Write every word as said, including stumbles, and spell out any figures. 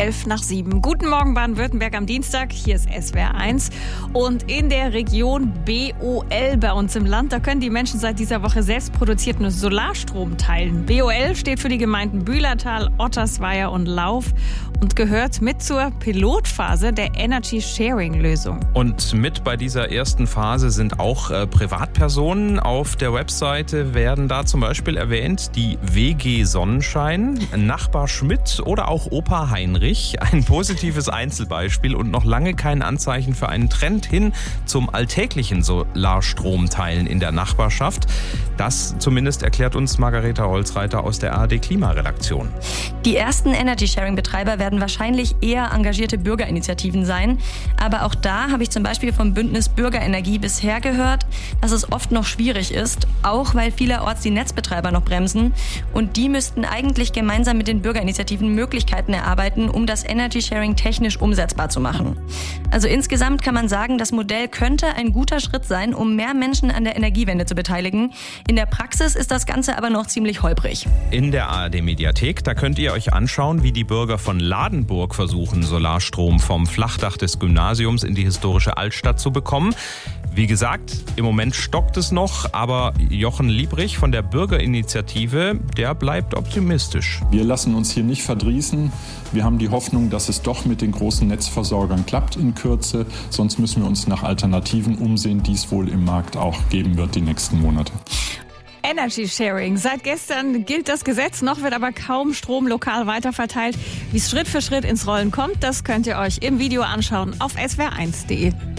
elf nach sieben. Guten Morgen Baden-Württemberg am Dienstag. Hier ist S W R eins. Und in der Region B O L bei uns im Land, da können die Menschen seit dieser Woche selbst produzierten Solarstrom teilen. B O L steht für die Gemeinden Bühlertal, Ottersweier und Lauf und gehört mit zur Pilotphase der Energy Sharing Lösung. Und mit bei dieser ersten Phase sind auch äh, Privatpersonen. Auf der Webseite werden da zum Beispiel erwähnt die W G Sonnenschein, Nachbar Schmidt oder auch Opa Heinrich. Ein positives Einzelbeispiel und noch lange kein Anzeichen für einen Trend hin zum alltäglichen Solarstromteilen in der Nachbarschaft. Das zumindest erklärt uns Margareta Holzreiter aus der A R D Klimaredaktion. Die ersten Energy-Sharing-Betreiber werden wahrscheinlich eher engagierte Bürgerinitiativen sein. Aber auch da habe ich zum Beispiel vom Bündnis Bürgerenergie bisher gehört, dass es oft noch schwierig ist, auch weil vielerorts die Netzbetreiber noch bremsen. Und die müssten eigentlich gemeinsam mit den Bürgerinitiativen Möglichkeiten erarbeiten, um das Energy-Sharing technisch umsetzbar zu machen. Also insgesamt kann man sagen, das Modell könnte ein guter Schritt sein, um mehr Menschen an der Energiewende zu beteiligen. In der Praxis ist das Ganze aber noch ziemlich holprig. In der A R D-Mediathek, da könnt ihr euch anschauen, wie die Bürger von Ladenburg versuchen, Solarstrom vom Flachdach des Gymnasiums in die historische Altstadt zu bekommen. Wie gesagt, im Moment stockt es noch, aber Jochen Liebrich von der Bürgerinitiative, der bleibt optimistisch. Wir lassen uns hier nicht verdrießen. Wir haben die Hoffnung, dass es doch mit den großen Netzversorgern klappt in Kürze. Sonst müssen wir uns nach Alternativen umsehen, die es wohl im Markt auch geben wird die nächsten Monate. Energy Sharing. Seit gestern gilt das Gesetz, noch wird aber kaum Strom lokal weiterverteilt. Wie es Schritt für Schritt ins Rollen kommt, das könnt ihr euch im Video anschauen auf S W R eins punkt de.